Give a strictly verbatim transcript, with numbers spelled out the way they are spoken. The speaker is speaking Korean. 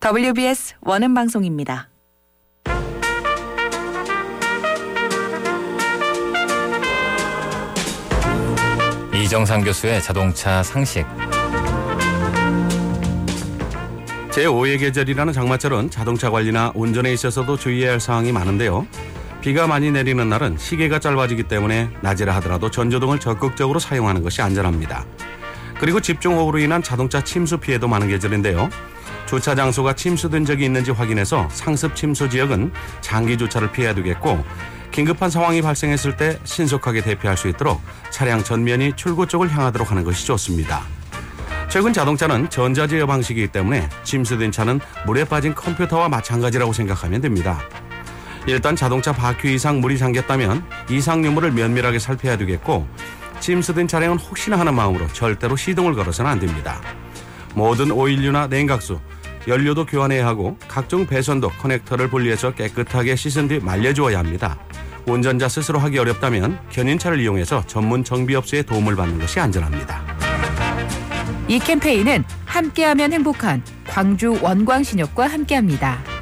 더블유비에스 원음 방송입니다. 이정상 교수의 자동차 상식. 제오의 계절이라는 장마철은 자동차 관리나 운전에 있어서도 주의해야 할 사항이 많은데요. 비가 많이 내리는 날은 시계가 짧아지기 때문에 낮이라 하더라도 전조등을 적극적으로 사용하는 것이 안전합니다. 그리고 집중호우로 인한 자동차 침수 피해도 많은 계절인데요. 주차 장소가 침수된 적이 있는지 확인해서 상습 침수 지역은 장기 주차를 피해야 되겠고, 긴급한 상황이 발생했을 때 신속하게 대피할 수 있도록 차량 전면이 출구 쪽을 향하도록 하는 것이 좋습니다. 최근 자동차는 전자제어 방식이기 때문에 침수된 차는 물에 빠진 컴퓨터와 마찬가지라고 생각하면 됩니다. 일단 자동차 바퀴 이상 물이 잠겼다면 이상 유무를 면밀하게 살펴야 되겠고, 침수된 차량은 혹시나 하는 마음으로 절대로 시동을 걸어서는 안 됩니다. 모든 오일류나 냉각수, 연료도 교환해야 하고 각종 배선도 커넥터를 분리해서 깨끗하게 씻은 뒤 말려주어야 합니다. 운전자 스스로 하기 어렵다면 견인차를 이용해서 전문 정비업소의 도움을 받는 것이 안전합니다. 이 캠페인은 함께하면 행복한 광주 원광신협과 함께합니다.